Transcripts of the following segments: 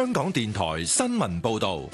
香港電台新聞報道。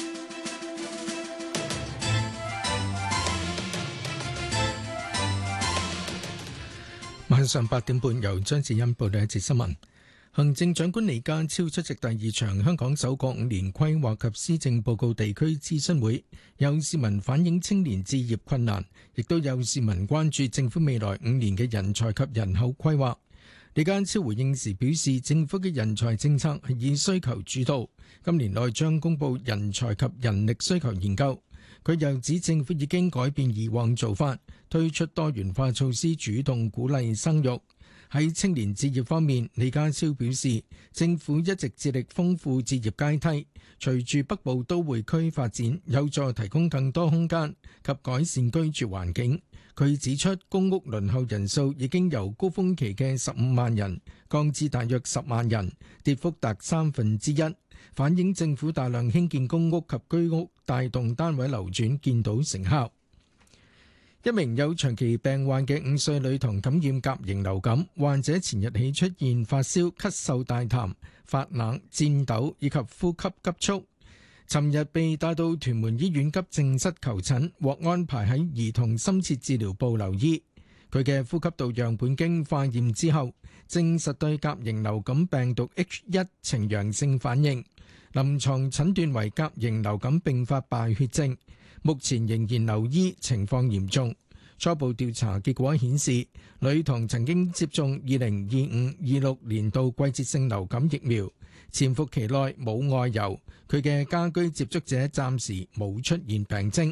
晚上8點半，由張志欣報道一節新聞。行政長官李家超出席第2場香港首個5年規劃及施政報告地區諮詢會，有市民反映青年置業困難，亦都有市民關注政府未來5年嘅人才及人口規劃。李家超回應時表示，政府嘅人才政策係以需求主導，今年內將公布人才及人力需求研究。佢又指政府已經改變以往做法，推出多元化措施，主動鼓勵生育。喺青年置業方面，李家超表示，政府一直致力豐富置業階梯，隨住北部都會區發展，有助提供更多空間及改善居住環境。佢指出，公屋輪候人數已經由高峰期嘅15萬人降至大約10萬人，跌幅達1/3，反映政府大量興建公屋及居屋，帶動單位流轉，見到成效。一名有長期病患嘅5歲女童感染甲型流感，患者前日起出現發燒、咳嗽、大痰、發冷、顫抖以及呼吸急促。尋日被帶到屯門醫院急症室求診，獲安排喺兒童深切治療部留醫。佢嘅呼吸道樣本經化驗之後，證實對甲型流感病毒 H1 呈陽性反應，臨床診斷為甲型流感並發敗血症。目前仍然留醫，情況嚴重。初步調查結果顯示，女童曾經接種2025-26年度季節性流感疫苗，潛伏期內冇外遊，佢嘅家居接觸者暫時冇出現病徵。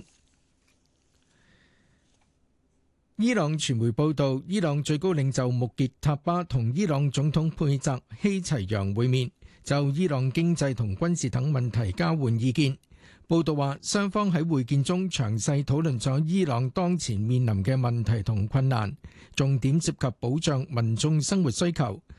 伊朗傳媒報道，伊朗最高領袖穆傑塔巴同伊朗總統佩澤希齊揚會面，就伊朗經濟同軍事等問題交換意見。報道話，雙方喺會見中詳細討論咗伊朗當前面臨嘅問題同困難，重點涉及保障民眾生活需求、